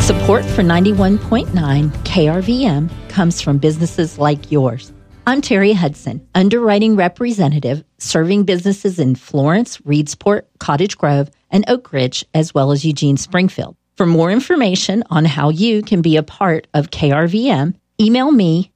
Support for 91.9 KRVM comes from businesses like yours. I'm Terry Hudson, underwriting representative, serving businesses in Florence, Reedsport, Cottage Grove, and Oak Ridge, as well as Eugene Springfield. For more information on how you can be a part of KRVM, email me,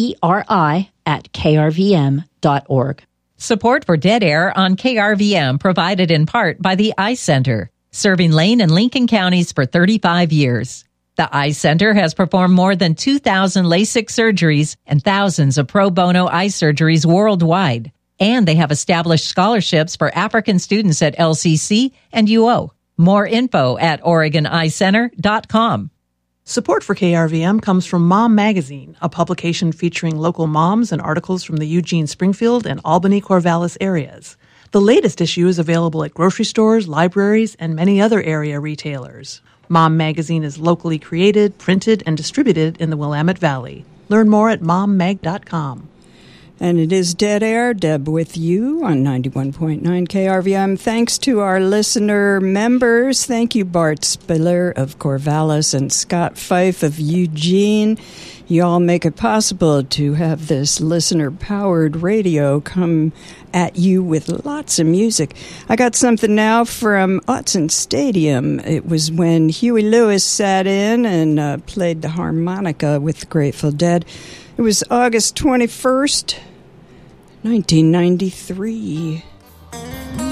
TERI@krvm.org. Support for Dead Air on KRVM provided in part by the Eye Center, serving Lane and Lincoln counties for 35 years. The Eye Center has performed more than 2,000 LASIK surgeries and thousands of pro bono eye surgeries worldwide. And they have established scholarships for African students at LCC and UO. More info at OregonEyeCenter.com. Support for KRVM comes from Mom Magazine, a publication featuring local moms and articles from the Eugene, Springfield, and Albany, Corvallis areas. The latest issue is available at grocery stores, libraries, and many other area retailers. Mom Magazine is locally created, printed, and distributed in the Willamette Valley. Learn more at mommag.com. And it is Dead Air, Deb with you on 91.9 KRVM. Thanks to our listener members. Thank you, Bart Spiller of Corvallis and Scott Fife of Eugene. You all make it possible to have this listener-powered radio come at you with lots of music. I got something now from Autzen Stadium. It was when Huey Lewis sat in and played the harmonica with the Grateful Dead. It was August 21st, 1993.